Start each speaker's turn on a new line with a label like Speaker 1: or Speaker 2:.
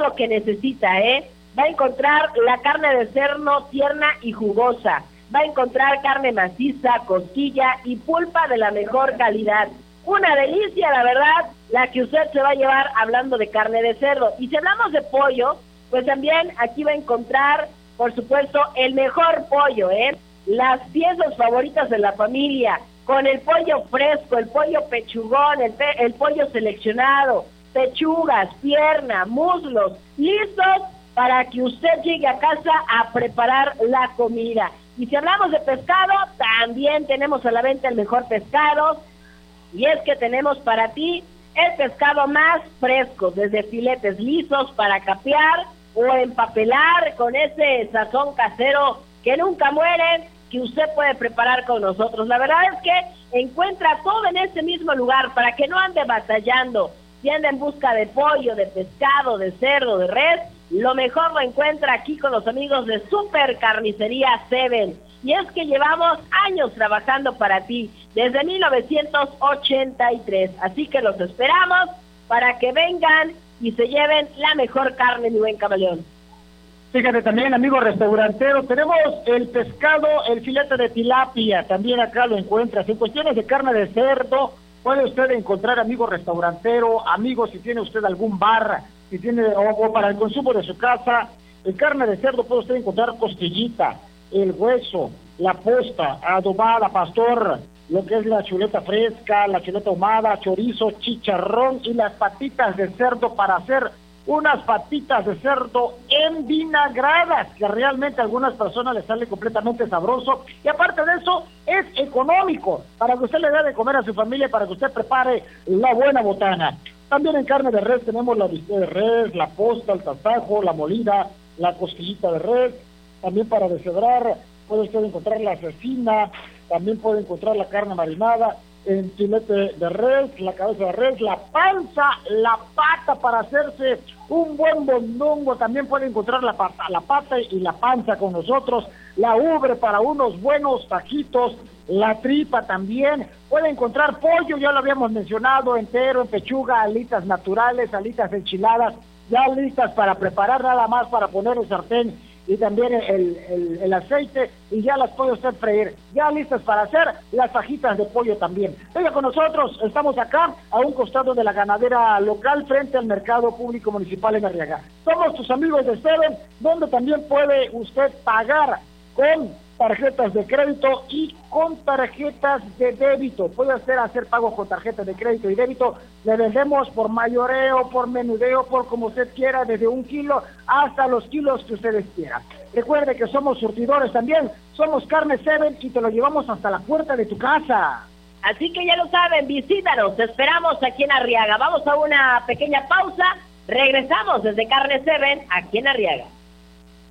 Speaker 1: lo que necesita, Va a encontrar la carne de cerdo tierna y jugosa. Va a encontrar carne maciza, costilla y pulpa de la mejor calidad. Una delicia, la verdad, la que usted se va a llevar hablando de carne de cerdo. Y si hablamos de pollo, pues también aquí va a encontrar, por supuesto, el mejor pollo, Las piezas favoritas de la familia, con el pollo fresco, el pollo pechugón, el pollo seleccionado, pechugas, pierna, muslos, listos para que usted llegue a casa a preparar la comida. Y si hablamos de pescado, también tenemos a la venta el mejor pescado, y es que tenemos para ti el pescado más fresco, desde filetes lisos para capear o empapelar con ese sazón casero que nunca muere, que usted puede preparar con nosotros. La verdad es que encuentra todo en ese mismo lugar para que no ande batallando. Si anda en busca de pollo, de pescado, de cerdo, de res, lo mejor lo encuentra aquí con los amigos de Super Carnicería Seven. Y es que llevamos años trabajando para ti, desde 1983. Así que los esperamos para que vengan y se lleven la mejor carne, mi buen camaleón.
Speaker 2: Fíjate también, amigo restaurantero, tenemos el pescado, el filete de tilapia, también acá lo encuentras. En cuestiones de carne de cerdo, puede usted encontrar, amigo restaurantero, amigo, si tiene usted algún bar, si tiene, o para el consumo de su casa, en carne de cerdo puede usted encontrar costillita, el hueso, la posta, adobada, pastor, lo que es la chuleta fresca, la chuleta ahumada, chorizo, chicharrón y las patitas de cerdo para hacer unas patitas de cerdo envinagradas, que realmente a algunas personas les sale completamente sabroso, y aparte de eso, es económico, para que usted le dé de comer a su familia, para que usted prepare la buena botana. También en carne de res tenemos la bistec de res, la posta, el tasajo, la molida, la costillita de res, también para deshebrar, puede usted encontrar la cecina, también puede encontrar la carne marinada, en filete de res, la cabeza de res, la panza, la pata para hacerse un buen mondongo, también puede encontrar la pata y la panza con nosotros, la ubre para unos buenos taquitos, la tripa también, puede encontrar pollo, ya lo habíamos mencionado, entero, en pechuga, alitas naturales, alitas enchiladas, ya listas para preparar, nada más para poner el sartén y también el aceite, y ya las puede usted freír, ya listas para hacer las fajitas de pollo también. Venga con nosotros, estamos acá a un costado de la ganadera local frente al mercado público municipal en Arriaga. Somos tus amigos de Seven, donde también puede usted pagar con tarjetas de crédito y con tarjetas de débito. Puede usted hacer pagos con tarjetas de crédito y débito. Le vendemos por mayoreo, por menudeo, por como usted quiera, desde 1 kilo hasta los kilos que ustedes quieran. Recuerde que somos surtidores también, somos Carne Seven y te lo llevamos hasta la puerta de tu casa.
Speaker 1: Así que ya lo saben, visítanos, te esperamos aquí en Arriaga. Vamos a una pequeña pausa, regresamos desde Carne Seven aquí en Arriaga.